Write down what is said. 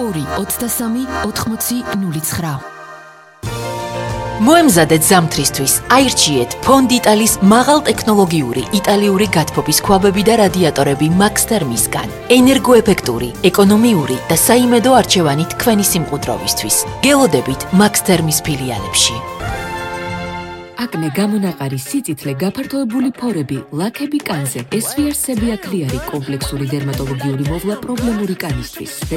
223 მოემზადეთ ზამთრისთვის, აირჩიეთ ფონდ იტალის მაღალტექნოლოგიური იტალიური გათბობის ქვაბები და რადიატორები Max Thermisგან. ენერგოეფექტური, ეკონომიური და საიმედო არჩევანი თქვენი სიმყუდროვისთვის. გელოდებით Max Thermis ფილიალებში. აკნე გამონაყარი სიწითლე გაფართოებული ფორები, ლაქები კანზე, SVR-სები აკლიარი კომპლექსური დერმატოლოგიური მოვლა პრობლემური კანისთვის.